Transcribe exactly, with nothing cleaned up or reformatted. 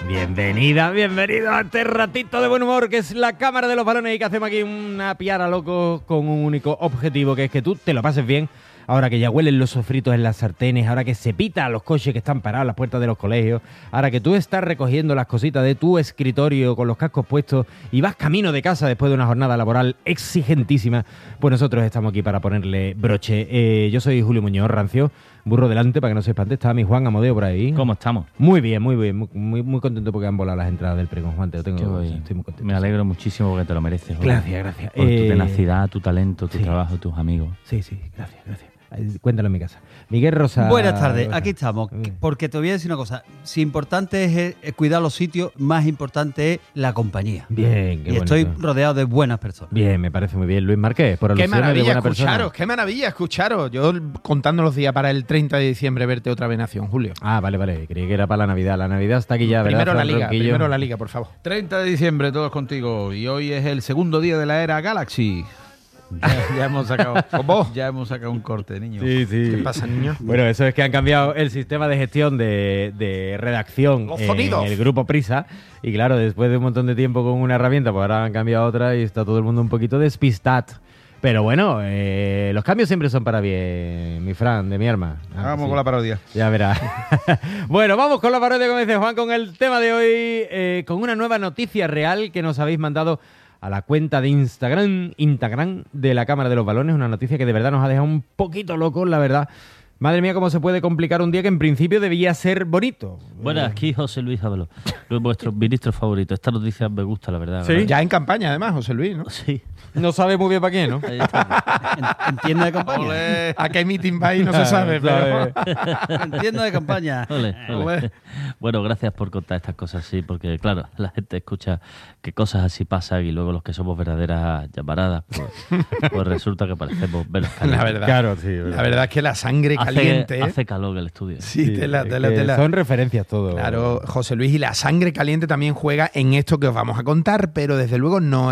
Bienvenida, bienvenido a este ratito de buen humor que es la Cámara de los Balones y que hacemos aquí una piara loco con un único objetivo, que es que tú te lo pases bien. Ahora que ya huelen los sofritos en las sartenes, ahora que se pita a los coches que están parados a las puertas de los colegios, ahora que tú estás recogiendo las cositas de tu escritorio con los cascos puestos y vas camino de casa después de una jornada laboral exigentísima, pues nosotros estamos aquí para ponerle broche. Eh, yo soy Julio Muñoz Rancio, burro delante para que no se espante. Está mi Juan Amodeo por ahí. ¿Cómo estamos? Muy bien, muy bien, muy, muy, muy contento porque han volado las entradas del pregón, Juan. Te lo tengo, estoy muy contento. Me alegro muchísimo porque te lo mereces. Gracias, Julio. Gracias. Por eh, tu tenacidad, tu talento, tu sí. trabajo, tus amigos. Sí, sí, gracias, gracias. Cuéntalo en mi casa. Miguel Rosa. Buenas tardes, aquí estamos. Porque te voy a decir una cosa. Si importante es, es cuidar los sitios, más importante es la compañía. Bien, qué Y estoy bonito. rodeado de buenas personas. Bien, me parece muy bien. Luis Márquez, por Qué alusiones de maravilla buena escucharos, persona. qué maravilla escucharos. Yo contando los días para el treinta de diciembre verte otra vez Nación, Julio. Ah, vale, vale. Creí que era para la Navidad. La Navidad está aquí ya, ¿verdad? Primero la Fran liga, Ronquillo? primero la liga, por favor. treinta de diciembre, todos contigo. Y hoy es el segundo día de la era Galaxy. Ya, ya hemos sacado ¿Cómo? ya hemos sacado un corte, niño. Sí, sí. ¿Qué pasa, niño? Bueno, eso es que han cambiado el sistema de gestión de, de redacción Los en sonidos. el grupo Prisa. Y claro, después de un montón de tiempo con una herramienta, pues ahora han cambiado otra y está todo el mundo un poquito despistado. Pero bueno, eh, los cambios siempre son para bien, mi Fran, de mi arma. Ah, Vamos sí. con la parodia. Ya verás. Bueno, vamos con la parodia, como dice Juan, con el tema de hoy, eh, con una nueva noticia real que nos habéis mandado a la cuenta de Instagram, Instagram de la Cámara de los Balones. Una noticia que de verdad nos ha dejado un poquito locos, la verdad. Madre mía, cómo se puede complicar un día que en principio debía ser bonito. Bueno, aquí José Luis Ábalos, vuestro ministro favorito. Esta noticia me gusta, la verdad. Sí. ¿verdad? Ya en campaña, además, José Luis, ¿no? Sí. No sabe muy bien para qué, ¿no? Ahí está. En, en tienda de campaña. Ole. A qué meeting va ahí no se sabe, pero... En tienda de campaña. Ole, ole. Bueno, gracias por contar estas cosas así, porque claro, la gente escucha que cosas así pasan y luego los que somos verdaderas llamaradas, pues, pues resulta que parecemos menos La calientes. verdad. Claro, sí. La verdad es que la sangre Hace, caliente... ¿eh? hace calor en el estudio. Sí, tela, es tela, que tela. son referencias todo. Claro, José Luis, y la sangre caliente también juega en esto que os vamos a contar, pero desde luego no